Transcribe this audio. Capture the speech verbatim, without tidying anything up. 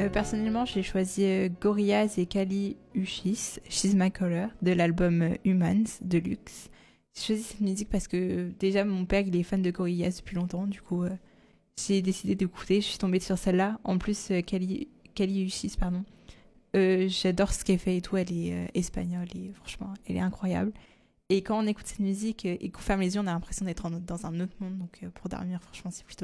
Euh, personnellement, j'ai choisi euh, Gorillaz et Kali Uchis, She's My Color, de l'album euh, Humans de Lux. J'ai choisi cette musique parce que euh, déjà mon père il est fan de Gorillaz depuis longtemps, du coup euh, j'ai décidé d'écouter, je suis tombée sur celle-là. En plus, euh, Kali, Kali Uchis, pardon, euh, j'adore ce qu'elle fait et tout, elle est euh, espagnole et franchement, elle est incroyable. Et quand on écoute cette musique euh, et qu'on ferme les yeux, on a l'impression d'être en- dans un autre monde, donc euh, pour dormir, franchement, c'est plutôt